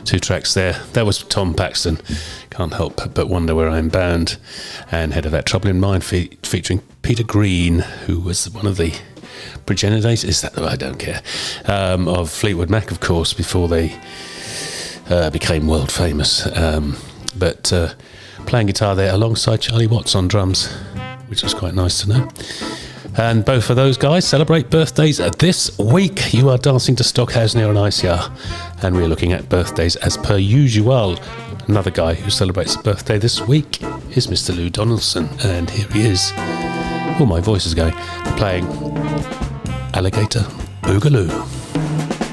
2 tracks there. That was Tom Paxton, Can't Help But Wonder Where I'm Bound, and Head of That Trouble in Mind, featuring Peter Green, who was one of the progenitors, is that, I don't care, of Fleetwood Mac, of course, before they became world famous. But playing guitar there alongside Charlie Watts on drums, which was quite nice to know. And both of those guys celebrate birthdays this week. You are dancing to Stockhausen here on ICR, and we're looking at birthdays as per usual. Another guy who celebrates a birthday this week is Mr. Lou Donaldson, and here he is. Oh, my voice is going. Playing Alligator Boogaloo.